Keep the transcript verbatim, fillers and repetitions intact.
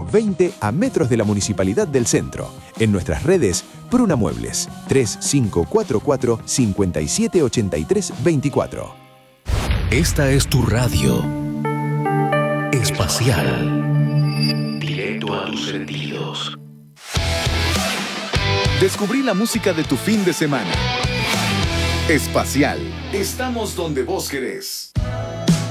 veinte a metros de la Municipalidad del Centro. En nuestras redes, Pruna Muebles, tres cinco cuatro cuatro, cinco siete ocho tres dos cuatro. Esta es tu radio espacial. Directo a tus sentidos. Descubrí la música de tu fin de semana. Espacial. Estamos donde vos querés.